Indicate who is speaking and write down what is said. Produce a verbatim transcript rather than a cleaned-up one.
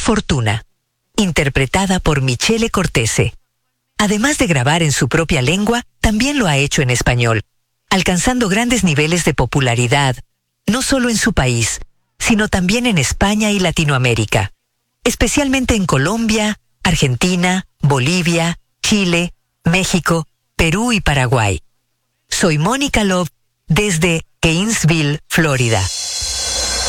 Speaker 1: Fortuna, interpretada por Michele Cortese. Además de grabar en su propia lengua, también lo ha hecho en español, alcanzando grandes niveles de popularidad, no solo en su país, sino también en España y Latinoamérica, especialmente en Colombia, Argentina, Bolivia, Chile, México, Perú y Paraguay. Soy Mónica Love desde Gainesville, Florida.